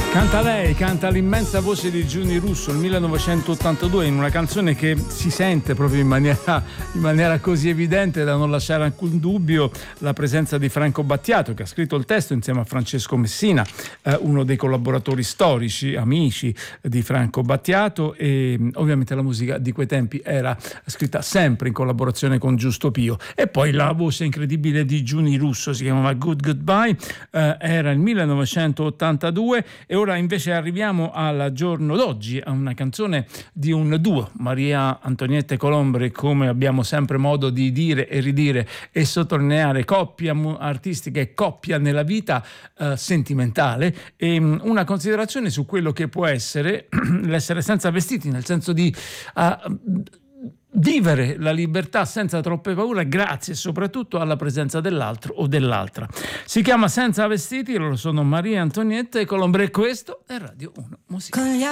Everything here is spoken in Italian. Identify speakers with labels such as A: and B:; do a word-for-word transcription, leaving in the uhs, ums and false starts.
A: Canta lei, canta l'immensa voce di Giuni Russo, nel millenovecentottantadue, in una canzone che si sente proprio in maniera, in maniera così evidente da non lasciare alcun dubbio la presenza di Franco Battiato, che ha scritto il testo insieme a Francesco Messina, eh, uno dei collaboratori storici, amici di Franco Battiato, e ovviamente la musica di quei tempi era scritta sempre in collaborazione con Giusto Pio. E poi la voce incredibile di Giuni Russo, si chiamava Good Goodbye, eh, era il millenovecentottantadue. E ora invece arriviamo al giorno d'oggi, a una canzone di un duo, Maria Antonietta Colombre, come abbiamo sempre modo di dire e ridire e sottolineare, coppia artistica e coppia nella vita eh, sentimentale, e um, una considerazione su quello che può essere l'essere senza vestiti, nel senso di uh, vivere la libertà senza troppe paure, grazie soprattutto alla presenza dell'altro o dell'altra. Si chiama Senza Vestiti, loro sono Maria Antonietta e Colombre, e questo è Radio uno Musica.